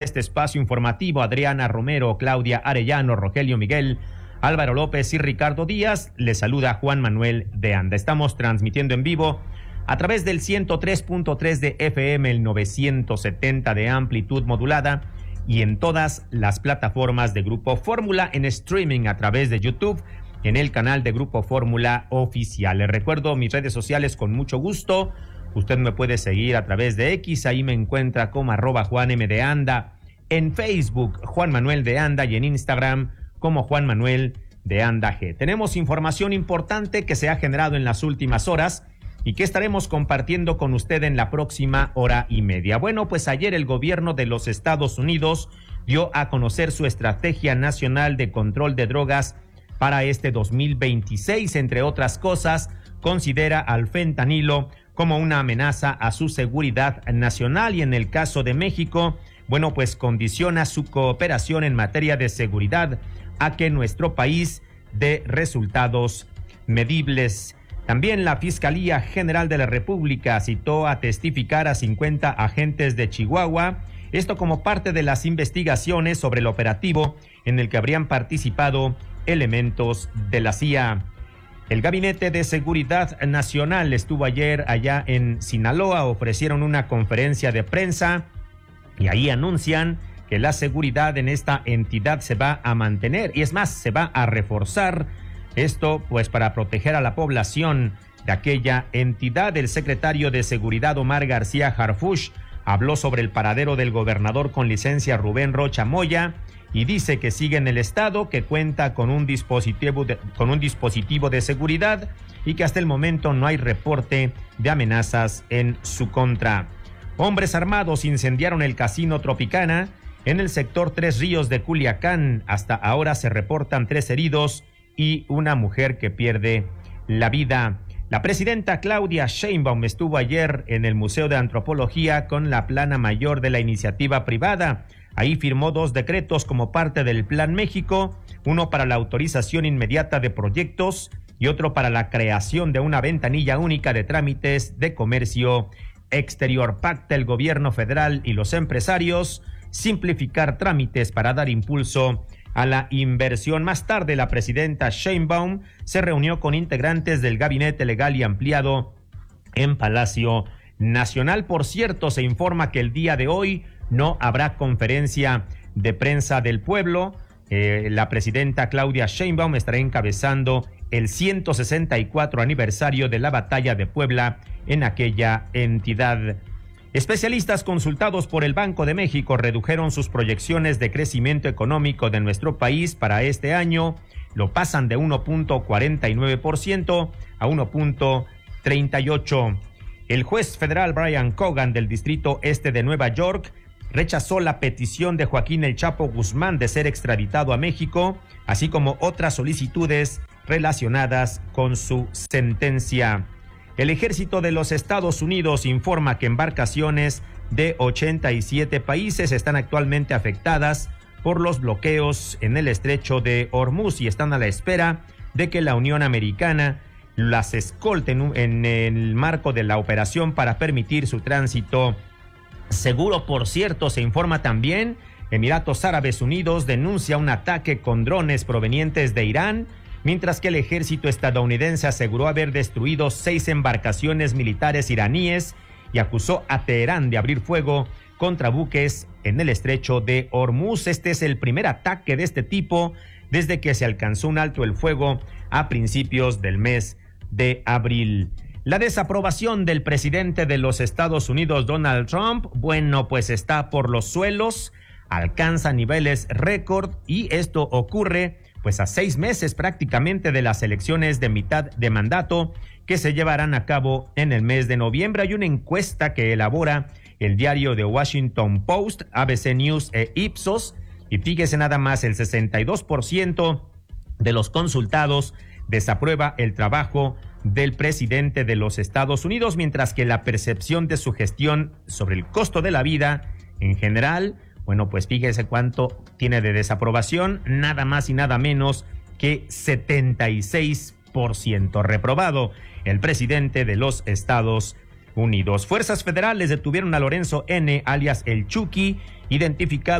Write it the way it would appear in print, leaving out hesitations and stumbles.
este espacio informativo Adriana Romero, Claudia Arellano, Rogelio Miguel, Álvaro López y Ricardo Díaz. Les saluda Juan Manuel de Anda. Estamos transmitiendo en vivo a través del 103.3 de FM, el 970 de amplitud modulada y en todas las plataformas de Grupo Fórmula, en streaming a través de YouTube, en el canal de Grupo Fórmula Oficial. Les recuerdo mis redes sociales con mucho gusto. Usted me puede seguir a través de X, ahí me encuentra como @JuanM_de_Anda, en Facebook Juan Manuel de Anda y en Instagram como Juan Manuel de Anda G. Tenemos información importante que se ha generado en las últimas horas y que estaremos compartiendo con usted en la próxima hora y media. Bueno, pues ayer el gobierno de los Estados Unidos dio a conocer su estrategia nacional de control de drogas para este 2026. Entre otras cosas, considera al fentanilo como una amenaza a su seguridad nacional y en el caso de México, bueno, pues condiciona su cooperación en materia de seguridad a que nuestro país dé resultados medibles. También la Fiscalía General de la República citó a testificar a 50 agentes de Chihuahua, esto como parte de las investigaciones sobre el operativo en el que habrían participado elementos de la CIA. El Gabinete de Seguridad Nacional estuvo ayer allá en Sinaloa, ofrecieron una conferencia de prensa y ahí anuncian que la seguridad en esta entidad se va a mantener y es más, se va a reforzar. Esto pues para proteger a la población de aquella entidad. El secretario de Seguridad Omar García Harfuch habló sobre el paradero del gobernador con licencia Rubén Rocha Moya y dice que sigue en el estado, que cuenta con un dispositivo de seguridad y que hasta el momento no hay reporte de amenazas en su contra. Hombres armados incendiaron el Casino Tropicana en el sector Tres Ríos de Culiacán. Hasta ahora se reportan 3 heridos y una mujer que pierde la vida. La presidenta Claudia Sheinbaum estuvo ayer en el Museo de Antropología con la plana mayor de la iniciativa privada. Ahí firmó 2 decretos como parte del Plan México, uno para la autorización inmediata de proyectos y otro para la creación de una ventanilla única de trámites de comercio exterior. Pacta el gobierno federal y los empresarios simplificar trámites para dar impulso a la inversión. Más tarde, la presidenta Sheinbaum se reunió con integrantes del Gabinete Legal y Ampliado en Palacio Nacional. Por cierto, se informa que el día de hoy no habrá conferencia de prensa del pueblo. La presidenta Claudia Sheinbaum estará encabezando el 164 aniversario de la Batalla de Puebla en aquella entidad. Especialistas consultados por el Banco de México redujeron sus proyecciones de crecimiento económico de nuestro país para este año. Lo pasan de 1.49% a 1.38%. El juez federal Brian Cogan del Distrito Este de Nueva York rechazó la petición de Joaquín El Chapo Guzmán de ser extraditado a México, así como otras solicitudes relacionadas con su sentencia. El ejército de los Estados Unidos informa que embarcaciones de 87 países están actualmente afectadas por los bloqueos en el estrecho de Hormuz y están a la espera de que la Unión Americana las escolte en el marco de la operación para permitir su tránsito seguro. Por cierto, se informa también, Emiratos Árabes Unidos denuncia un ataque con drones provenientes de Irán, mientras que el ejército estadounidense aseguró haber destruido 6 embarcaciones militares iraníes y acusó a Teherán de abrir fuego contra buques en el estrecho de Hormuz. Este es el primer ataque de este tipo desde que se alcanzó un alto el fuego a principios del mes de abril. La desaprobación del presidente de los Estados Unidos, Donald Trump, bueno, pues está por los suelos, alcanza niveles récord y esto ocurre pues a 6 meses prácticamente de las elecciones de mitad de mandato que se llevarán a cabo en el mes de noviembre. Hay una encuesta que elabora el diario The Washington Post, ABC News e Ipsos, y fíjese nada más, el 62% de los consultados desaprueba el trabajo del presidente de los Estados Unidos, mientras que la percepción de su gestión sobre el costo de la vida en general, bueno, pues fíjese cuánto tiene de desaprobación, nada más y nada menos que 76%. Reprobado el presidente de los Estados Unidos. Fuerzas federales detuvieron a Lorenzo N., alias El Chucky, identificado